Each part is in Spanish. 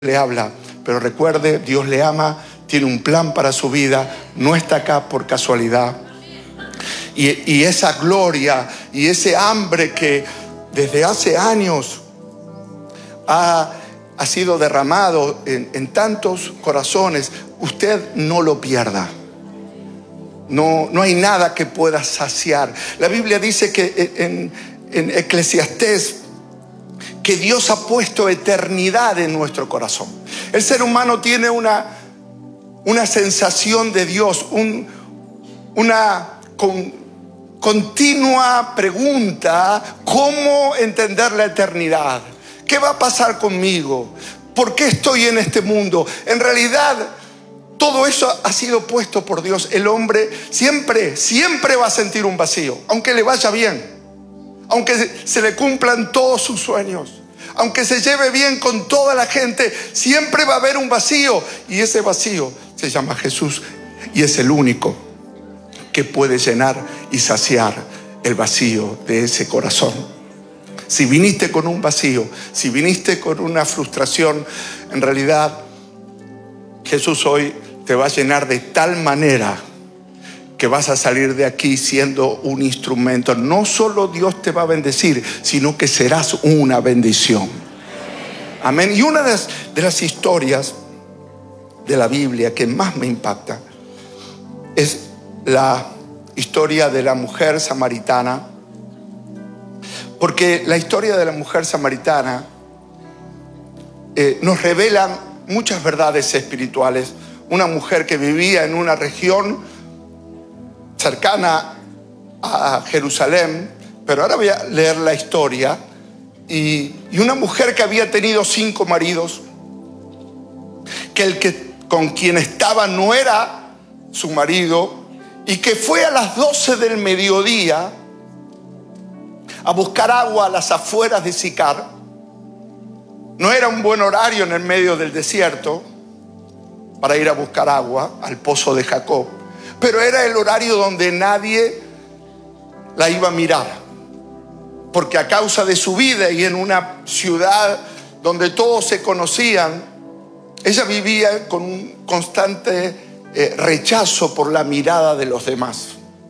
le habla, pero recuerde, Dios le ama, tiene un plan para su vida, no está acá por casualidad. Y esa gloria y ese hambre que desde hace años ha sido derramado en tantos corazones, usted no lo pierda. No hay nada que pueda saciar. La Biblia dice que en Eclesiastés que Dios ha puesto eternidad en nuestro corazón. El ser humano tiene una sensación de Dios, una continua pregunta: ¿cómo entender la eternidad? ¿Qué va a pasar conmigo? ¿Por qué estoy en este mundo? En realidad, todo eso ha sido puesto por Dios. El hombre siempre va a sentir un vacío, aunque le vaya bien, aunque se le cumplan todos sus sueños, aunque se lleve bien con toda la gente, siempre va a haber un vacío. Y ese vacío se llama Jesús, y es el único que puede llenar y saciar el vacío de ese corazón. Si viniste con un vacío, si viniste con una frustración, en realidad Jesús hoy te va a llenar de tal manera que vas a salir de aquí siendo un instrumento. No solo Dios te va a bendecir, sino que serás una bendición. Amén. Y una de las historias de la Biblia que más me impacta es la historia de la mujer samaritana. Porque la historia de la mujer samaritana nos revela muchas verdades espirituales. Una mujer que vivía en una región cercana a Jerusalén, pero ahora voy a leer la historia. Y una mujer que había tenido 5 maridos, que con quien estaba no era su marido, y que fue a las 12 del mediodía a buscar agua a las afueras de Sicar. No era un buen horario en el medio del desierto para ir a buscar agua al pozo de Jacob, pero era el horario donde nadie la iba a mirar, porque a causa de su vida y en una ciudad donde todos se conocían, ella vivía con un constante rechazo por la mirada de los demás.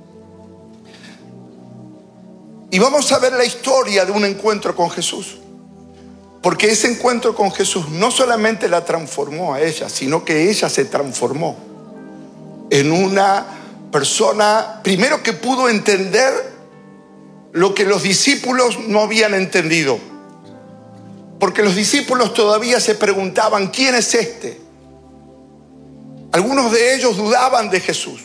Y vamos a ver la historia de un encuentro con Jesús, porque ese encuentro con Jesús no solamente la transformó a ella, sino que ella se transformó en una persona, primero, que pudo entender lo que los discípulos no habían entendido. Porque los discípulos todavía se preguntaban: ¿quién es este? Algunos de ellos dudaban de Jesús.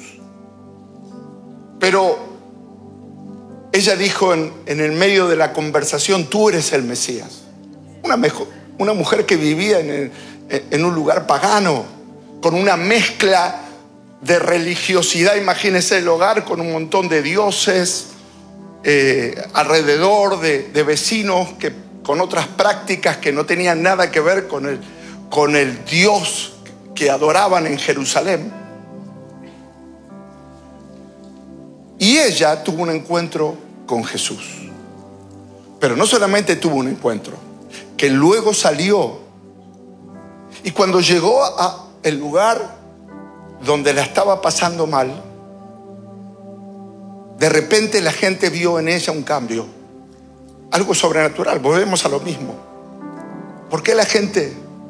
Pero ella dijo en el medio de la conversación: tú eres el Mesías. Una mujer que vivía en un lugar pagano, con una mezcla de religiosidad. Imagínense el hogar con un montón de dioses alrededor, de vecinos que con otras prácticas que no tenían nada que ver con el Dios que adoraban en Jerusalén. Y ella tuvo un encuentro con Jesús. Pero no solamente tuvo un encuentro, que luego salió, y cuando llegó a el lugar donde la estaba pasando mal, de repente la gente vio en ella un cambio, algo sobrenatural. Volvemos a lo mismo. ¿Por qué la gente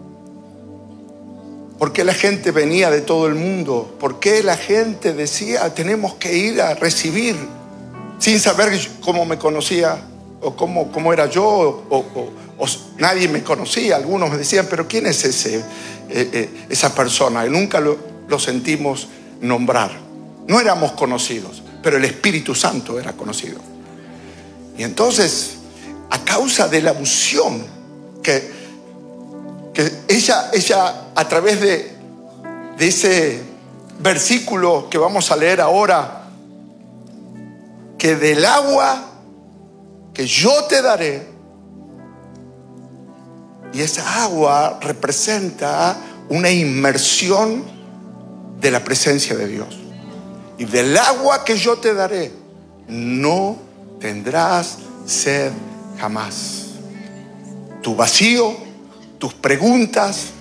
venía de todo el mundo? ¿Por qué la gente decía: tenemos que ir a recibir, sin saber cómo me conocía o cómo era yo, o nadie me conocía? Algunos me decían: pero ¿quién es esa persona? Y nunca lo sentimos nombrar. No éramos conocidos, pero el Espíritu Santo era conocido. Y entonces, a causa de la unción que ella a través de ese versículo que vamos a leer ahora, que del agua que yo te daré, y esa agua representa una inmersión de la presencia de Dios. Y del agua que yo te daré, no tendrás sed jamás. Tu vacío, tus preguntas,